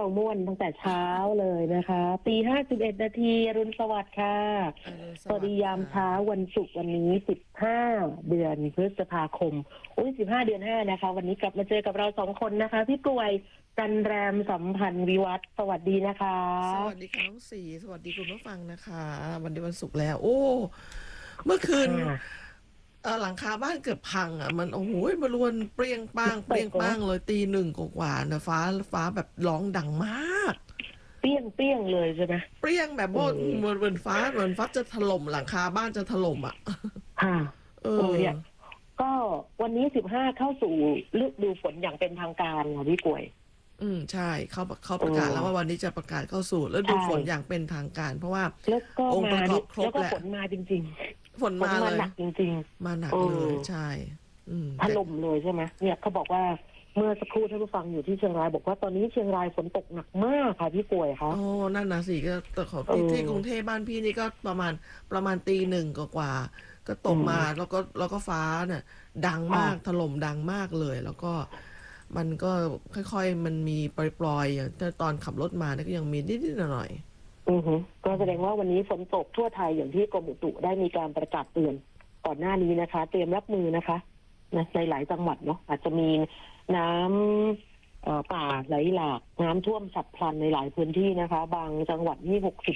ม่วนตั้งแต่เช้าเลยนะคะตี 5:11 นาทีอรุณสวัสดิ์ค่ะอรุณสสวัสวัสดิ์ค่ะดียามเช้าวันศุกร์วันนี้15 เดือนพฤษภาคม15 เดือน 5นะคะวันนี้กลับมาเจอกับเรา2 คนนะคะพี่กลวยจันแรมสัมพันธ์วิวัฒน์สวัสดีนะคะสวัสดีค่ะน้องสีสวัสดีคุณผู้ฟังนะคะวันนี้วันศุกร์แล้วโอ้เมื่อคืนค่ะหลังคาบ้านเกือบพังอ่ะมันโอ้โหมารวนเปรี้ยงป้างเปตกเหรอรี้ยงป้างเลยตี 1กว่าๆนะฟ้าแบบร้องดังมากเปี้ยงเปี้ยงเลยใช่ไหมเปรี้ยงแบบโอ้ว่าเหมือนฟ้าจะถล่มหลังคาบ้านจะถล่มอ่ะค่ะเอโอ้อเนี่ยก็วันนี้15เข้าสู่ฤดูฝนอย่างเป็นทางการค่ะพี่กลวยใช่เขาเอประกาศแล้วว่าอวันนี้จะประกาศเข้าสู่ฤดูใช่ฝนอย่างเป็นทางการเพราะว่าแล้วก็องค์มานี่ประกอบครแล้วก็บแหละฝนมาจริงฝนๆฝนมาเลยมาหนักจริงมาหนัๆกเลยใช่ถแต่ล่มเลยใช่ไหมเนี่ยเขาบอกว่าเมื่อสักครู่ท่านผู้ฟังอยู่ที่เชียงรายบอกว่าตอนนี้เชียงรายฝนตกหนักมากค่ะพี่ป่วยคะอ๋อนั่นนะสิก็แต่ของเอที่กรุงเทอพบ้านพี่นี่ก็ประมาณตี 1กว่าก็ตอืกมามแล้วก็ฟ้าเนี่ยดังค่ะมากถล่มดังมากเลยแล้วก็มันก็ค่อยๆมันมีปล่อยๆอย่างตอนขับรถมาเนี่ยก็ยังมีนิดๆหน่อยก็แสดงว่าวันนี้ฝนตกทั่วไทยอย่างที่กรมอุตุได้มีการประกาศเตือนก่อนหน้านี้นะคะเตรียมรับมือนะคะนะในหลายจังหวัดเนาะอาจจะมีน้ำป่าไหลหลากน้ำท่วมฉับพลันในหลายพื้นที่นะคะบางจังหวัดนี่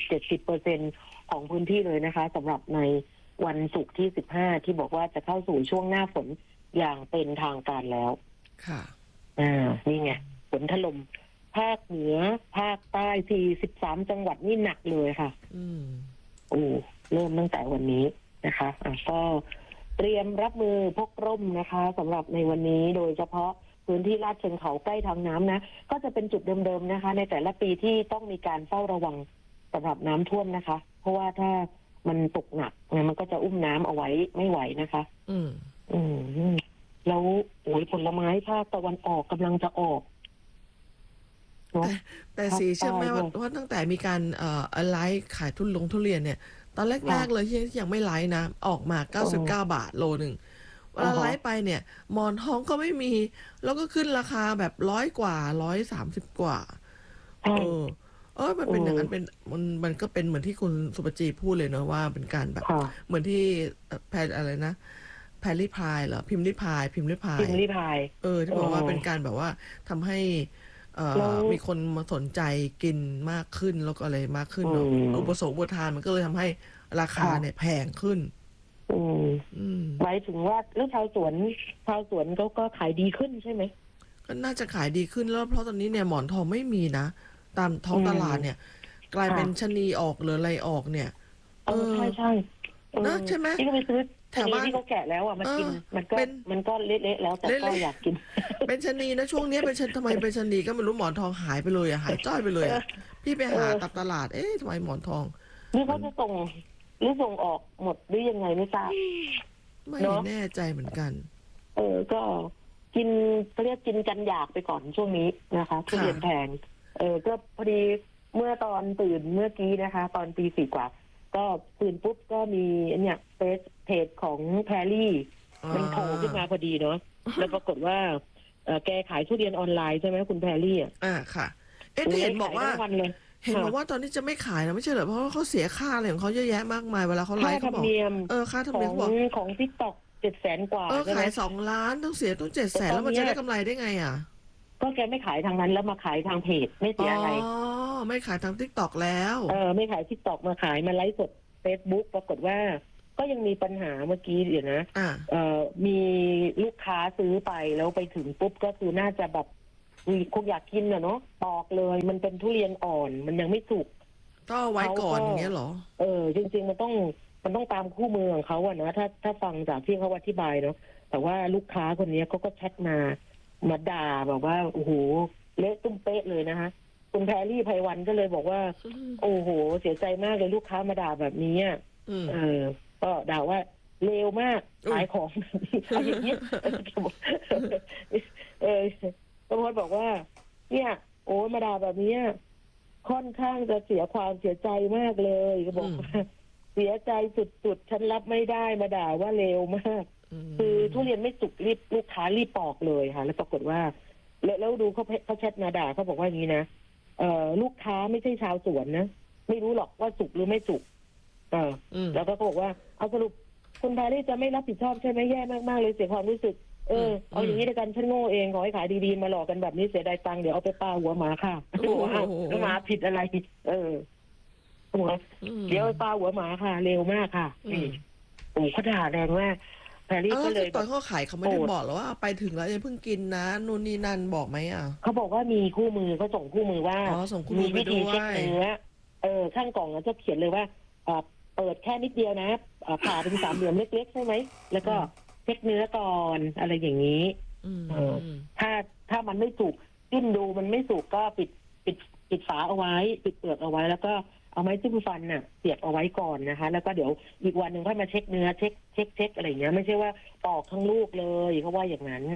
60-70%ของพื้นที่เลยนะคะสำหรับในวันศุกร์ที่15ที่บอกว่าจะเข้าสู่ช่วงหน้าฝนอย่างเป็นทางการแล้วๆค่ะนี่ไงฝนถล่มภาคเหนือภาคใต้43จังหวัดนี่หนักเลยค่ะอืมโอ้เริ่มตั้งแต่วันนี้นะคะก็เตรียมรับมือพกร่มนะคะสำหรับในวันนี้โดยเฉพาะพื้นที่ลาดเชิงเขาใกล้ทางน้ำนะก็จะเป็นจุดเดิมๆนะคะในแต่ละปีที่ต้องมีการเฝ้าระวังสำหรับน้ำท่วมนะคะ เพราะว่าถ้ามันตกหนักเนี่ยมันก็จะอุ้มน้ำเอาไว้ไม่ไหวนะคะอืมอืมแล้วโอ้ยผลไม้ภาคตะวันออกกำลังจะออกเนาะแต่ภาคสีเชื่อไหมว่าใต้ด้วยว่าตั้งแต่มีการไลฟ์ขายทุเรียนเนี่ยตอนแรค่ะกๆเลยที่ยังไม่ไลฟ์นะออกมาเอ 99 อบาทโลหนึ่ง เวลาไลอ่าฮะฟ์ไปเนี่ยหมอนทองก็ไม่มีแล้วก็ขึ้นราคาแบบ100 กว่า130 กว่าใช่เออมันเอเป็นอย่างอนั้นมันก็เป็นเหมือนที่คุณสุปจีพูดเลยเนอะว่าเป็นการแบบค่ะเหมือนที่แพรอะไรนะแพรรี่พายเหรอพิมพ์ริพายพิมพ์ริพายที่เอบอกว่าอเป็นการแบบว่าทำให้แล้วมีคนมาสนใจกินมากขึ้นแล้วก็อะไรมากขึ้นอืเนาะอุปสมงค์อุปทานมันก็เลยทำให้ราคาค่ะเนี่ยแพงขึ้นอืมอืมหมายถึงว่าแล้วชาวสวนก็ขายดีขึ้นใช่ไหมก็น่าจะขายดีขึ้นแล้วเพราะตอนนี้เนี่ยหมอนทองไม่มีนะตามท้ออืงตลาดเนี่ยมกลายเป็นค่ะชะนีออกหรืออะไรออกเนี่ยเออใช่ใช่นะใช่ไหมนี่ก็ไปซื้อแถชะนีวบ้านที่เขาแกะแล้วอ่ะมาเออกินมันก็เป็นมันก็เละๆแล้วแต่ก็เละอยากกินๆเป็นชะนีนะช่วงนี้เป็นชะทำไมเป็นชะนีก็ไม่รู้หมอนทองหายไปเลยอะหายจ้อยไปเลยอะพี่ไปเอหาอตับตลาดทำไมหมอนทองนี่มันเขาจะส่งหรือส่งออกหมดหรือยังไงไม่ทราบไม่เนาะแน่ใจเหมือนกันก็กินเขาเรียกกินกันอยากไปก่อนช่วงนี้นะคะทุค่ะเรียนแพงก็พอดีเมื่อตอนตื่นเมื่อกี้นะคะ ตอนตี 4กว่าก็ตื่นปุ๊บก็มีเนี่ยเพจของแพรรี่อ่มันโผล่ขึ้นามาพอดีเนาะแล้วปรากฏว่าแกขายทุเรียนออนไลน์ใช่ไหมคุณแพรรี่อ่ะค่ะโอ้แต่เห็ยขายนบอกว่าทั้งวันเลยเห็นค่ะบอกว่าตอนนี้จะไม่ขายนะไม่ใช่เหรอเพราะว่าเขาเสียค่าอะไรของเขาเยอะแยะมากมายเวลาเขาไลค่าฟ์เขาบอกธรรมเนียมค่าธรรมของเนียมเขาบอกของทิกตอก700,000 กว่าใช่ไหมขาย2 ล้านต้องเสียต้องแต่ 700,000แล้วมันตอนเนี้ยจะได้กำไรได้ไงอ่ะก็แกไม่ขายทางนั้นแล้วมาขายทางเพจไม่อ๋เสีอยอะไรไม่ขายทางทิกตอกแล้วไม่ขายทิกตอกมาขายมาไลฟ์สด Facebook ปรากฏว่าก็ยังมีปัญหาเมื่อกี้เดี๋ยวนะอ่ามีลูกค้าซื้อไปแล้วไปถึงปุ๊บก็คือน่าจะแบบคงอยากกินอะเนาะปอกเลยมันเป็นทุเรียนอ่อนมันยังไม่สุกก็ไว้เขาก่อนก็อย่างเงี้ยเหรอจริงๆมันต้องตามคู่มือของเขาอะนะถ้าฟังจากที่เขาอธิบายเนาะแต่ว่าลูกค้าคนนี้เขาก็แชทมาด่าแบบว่าโอ้โหเละตุ้มเป๊ะเลยนะคะคุณแพรรี่ไพวันก็เลยบอกว่า โอ้โหเสียใจมากเลยลูกค้ามาด่าแบบนี้อ่ะอืมเออก็ด่าว่าเลวมากอุ๊ยขายของแบบนี้อะไรอย่างเงี้ยเออตำรวจบอกว่า เนี่ย โอ้มาด่าแบบนี้ค่อนข้างจะเสียความเสียใจมากเลยก็บอกว่าเสียใจสุดๆฉันรับไม่ได้มาด่าว่าเลวมากคือทุเรียนไม่สุกรีบลูกค้ารีบปอกเลยค่ะแล้วปรากฏว่าแล้วดูเขาแชทมาด่าเขาบอกว่าอย่างนี้นะลูกค้าไม่ใช่ชาวสวนนะไม่รู้หรอกว่าสุกหรือไม่สุกแล้วก็บอกว่าเอาสรุปคุณแพรรี่จะไม่รับผิดชอบใช่ไหมแย่มากๆเลยเสียความรู้สึกเอาอย่างนี้ในการฉันโง่เองขอให้ขายดีๆมาหลอกกันแบบนี้เสียดายตังค์เดี๋ยวเอาไปปาหัวหมาค่ะหัวหมาผิดอะไรหัวเดี๋ยวปาหัวหมาค่ะเร็วมากค่ะเขาด่าแรงมากแพรรี่ก็เลยตอนเขาขายเขาไม่ได้บอกหรอว่าไปถึงแล้วอย่าเพิ่งกินนะนู่นนี่นั่นบอกไหมเขาบอกว่ามีคู่มือเขาส่งคู่มือว่ามีวิธีเช็คเนื้อข้างกล่องจะเขียนเลยว่าเปิดแค่นิดเดียวนะผ่าเป็นสามเหลี่ยมเล็กๆใช่ไหมแล้วก็เช็คเนื้อก่อนอะไรอย่างนี้ถ้ามันไม่สุกจิ้มดูมันไม่สุกก็ปิดฝาเอาไว้ปิดเปลือกเอาไว้แล้วก็เอาไม้จิ้มฟันน่ะเสียบเอาไว้ก่อนนะคะแล้วก็เดี๋ยวอีกวันหนึ่งค่อยมาเช็คเนื้อเช็คอะไรอย่างเงี้ยไม่ใช่ว่าปอกทั้งลูกเลยเขาว่าอย่างนั้น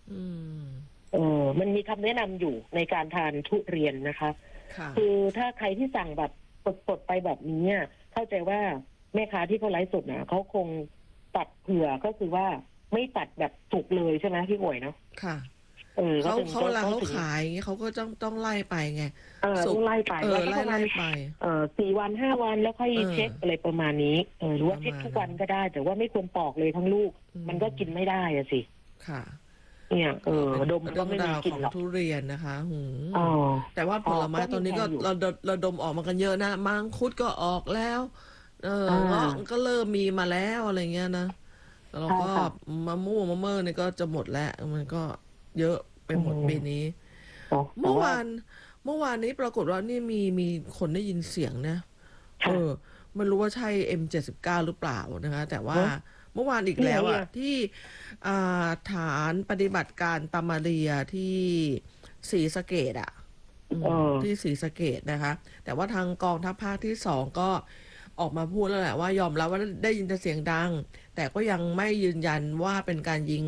มันมีคำแนะนำอยู่ในการทานทุเรียนนะคะคือถ้าใครที่สั่งแบบสดๆไปแบบนี้เข้าใจว่าแม่ค้าที่เขาไลฟ์สดนะเขาคงตัดเผื่อก็คือว่าไม่ตัดแบบสุกเลยใช่ไหมพี่ป่วยเนาะค่ะเขาเวลาเขาขายเขาก็ต้องไล่ไปไงต้องไล่ไปไล่ไป 4 วัน 5 วันแล้วค่อยเช็คอะไรประมาณนี้หรือว่าเช็คทุกวันก็ได้แต่ว่าไม่ควรปอกเลยทั้งลูกมันก็กินไม่ได้อะสิค่ะเนี่ยดมก็ไม่มีกลิ่นหรอกทุเรียนนะคะแต่ว่าผลไม้ตอนนี้ก็เราดมออกมากันเยอะนะมังคุดก็ออกแล้วเงาะก็เริ่มมีมาแล้วอะไรเงี้ยนะแล้วก็มะม่วงมะเม่อนี่ก็จะหมดแล้วมันก็เยอะไปหมดปีนี้เมื่อวานนี้ปรากฏว่านี่มีคนได้ยินเสียงนะไม่รู้ว่าใช่ M79 หรือเปล่านะคะแต่ว่าเมื่อวานอีกแล้วอ่ะที่ฐานปฏิบัติการตามาเรียที่ศรีสะเกษอ่ะที่ศรีสะเกษนะคะแต่ว่าทางกองทัพภาคที่2ก็ออกมาพูดแล้วแหละว่ายอมรับว่าได้ยินแต่เสียงดังแต่ก็ยังไม่ยืนยันว่าเป็นการยิง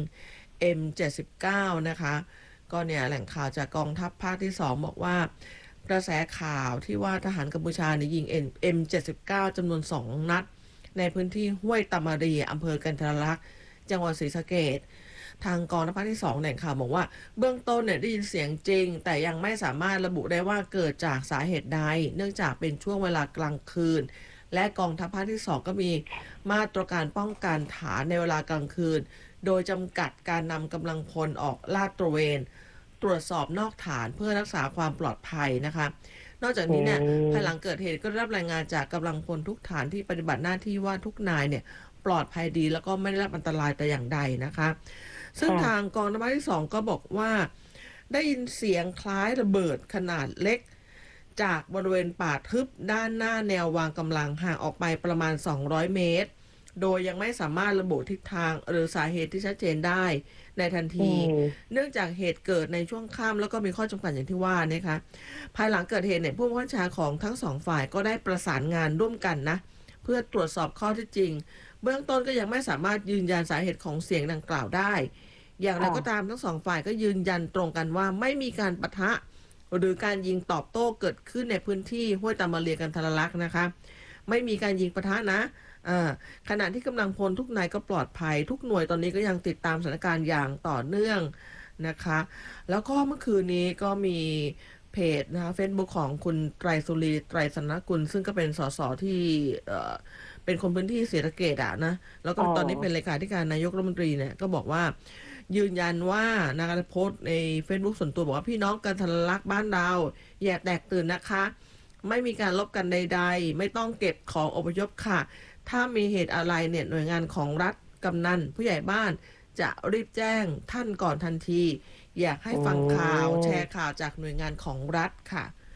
M79 นะคะก็เนี่ยแหล่งข่าวจากกองทัพภาคที่2บอกว่ากระแสข่าวที่ว่าทหารกัมพูชาเนี่ยยิง M79 จำนวน2 นัดในพื้นที่ห้วยตามารีอำเภอกันทรลักษณ์จังหวัดศรีสะเกษทางกองทัพภาคที่2แหล่งข่าวบอกว่าเบื้องต้นเนี่ยได้ยินเสียงจริงแต่ยังไม่สามารถระบุได้ว่าเกิดจากสาเหตุใดเนื่องจากเป็นช่วงเวลากลางคืนและกองทัพภาคที่2ก็มีมาตรการป้องกันฐานในเวลากลางคืนโดยจำกัดการนำกำลังพลออกลาดตระเวนตรวจสอบนอกฐานเพื่อรักษาความปลอดภัยนะคะนอกจากนี้เนี่ยภายหลังเกิดเหตุก็ได้รับรายงานจากกำลังพลทุกฐานที่ปฏิบัติหน้าที่ว่าทุกนายเนี่ยปลอดภัยดีแล้วก็ไม่ได้รับอันตรายแต่อย่างใดนะคะซึ่งทางกองทัพภาคที่2ก็บอกว่าได้ยินเสียงคล้ายระเบิดขนาดเล็กจากบริเวณป่าทึบด้านหน้าแนววางกำลังห่างออกไปประมาณ200 เมตรโดยยังไม่สามารถระบุทิศทางหรือสาเหตุที่ชัดเจนได้ในทันทีเนื่องจากเหตุเกิดในช่วงค่ำแล้วก็มีข้อจำกัดอย่างที่ว่านะคะภายหลังเกิดเหตุเนี่ยผู้บังคับบัญชาของทั้ง2 ฝ่ายก็ได้ประสานงานร่วมกันนะเพื่อตรวจสอบข้อเท็จจริงเบื้องต้นก็ยังไม่สามารถยืนยันสาเหตุของเสียงดังกล่าวได้อย่างไรก็ตามทั้ง2 ฝ่ายก็ยืนยันตรงกันว่าไม่มีการปะทะหรือการยิงตอบโต้เกิดขึ้นในพื้นที่ห้วยตามาเรียกันทรลักษณ์นะคะไม่มีการยิงปะทะนะขณะที่กำลังพลทุกนายก็ปลอดภัยทุกหน่วยตอนนี้ก็ยังติดตามสถานการณ์อย่างต่อเนื่องนะคะแล้วก็เมื่อคืนนี้ก็มีเพจนะคะเฟซบุ๊กของคุณไตรสุรีไตรสนกุลซึ่งก็เป็นสสที่เป็นคนพื้นที่ศรีสะเกษนะแล้วก็ตอนนี้เป็นเลขาธิการนายกรัฐมนตรีเนี่ยก็บอกว่ายืนยันว่านะคะโพสต์ใน Facebook ส่วนตัวบอกว่าพี่น้องกันทรลักษณ์บ้านเราอย่าแตกตื่นนะคะไม่มีการลบกันใดๆไม่ต้องเก็บของอพยพค่ะถ้ามีเหตุอะไรเนี่ยหน่วยงานของรัฐกำนันผู้ใหญ่บ้านจะรีบแจ้งท่านก่อนทันทีอยากให้ฟังข่าวแชร์ข่าวจากหน่วยงานของรัฐค่ะ